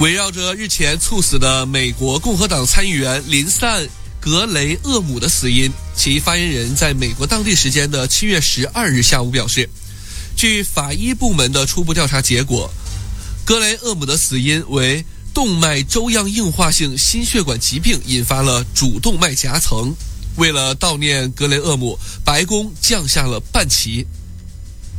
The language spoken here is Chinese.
围绕着日前猝死的美国共和党参议员林赛·格雷厄姆的死因，其发言人在美国当地时间的7月12日下午表示，据法医部门的初步调查结果，格雷厄姆的死因为动脉粥样硬化性心血管疾病引发了主动脉夹层。为了悼念格雷厄姆，白宫降下了半旗。